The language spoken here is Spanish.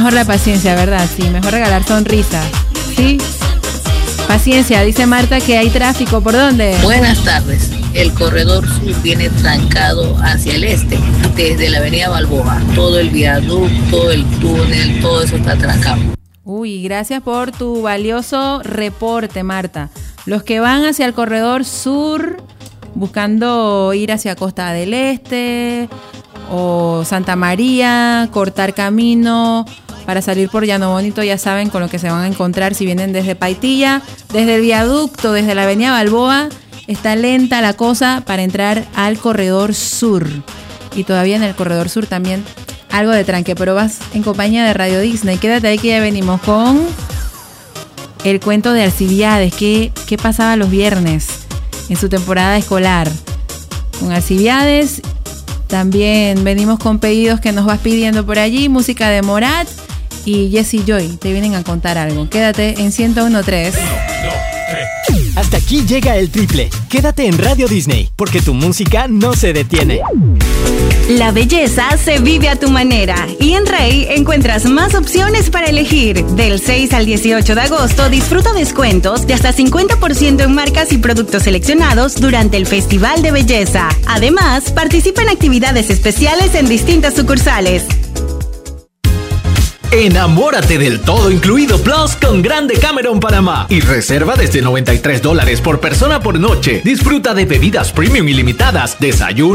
mejor la paciencia, ¿verdad? Sí, mejor regalar sonrisas. ¿Sí? Paciencia, dice Marta que hay tráfico. ¿Por dónde? Buenas tardes. El corredor sur viene trancado hacia el este, desde la avenida Balboa. Todo el viaducto, el túnel, todo eso está trancado. Uy, gracias por tu valioso reporte, Marta. Los que van hacia el corredor sur, buscando ir hacia Costa del Este o Santa María, cortar camino para salir por Llano Bonito, ya saben con lo que se van a encontrar si vienen desde Paitilla, desde el viaducto, desde la avenida Balboa. Está lenta la cosa para entrar al corredor sur. Y todavía en el corredor sur también algo de tranque, pero vas en compañía de Radio Disney. Quédate ahí que ya venimos con el cuento de Alcibiades. ¿Qué pasaba los viernes en su temporada escolar? Con Alcibiades también venimos con pedidos que nos vas pidiendo por allí. Música de Morat y Jessie Joy te vienen a contar algo. Quédate en 101.3. Hasta aquí llega el triple. Quédate en Radio Disney, porque tu música no se detiene. La belleza se vive a tu manera y en Rey encuentras más opciones para elegir. Del 6 al 18 de agosto disfruta descuentos de hasta 50% en marcas y productos seleccionados durante el Festival de Belleza. Además, participa en actividades especiales en distintas sucursales. Enamórate del todo incluido Plus con Grande Cameron Panamá y reserva desde $93 por persona por noche. Disfruta de bebidas premium ilimitadas, desayuno,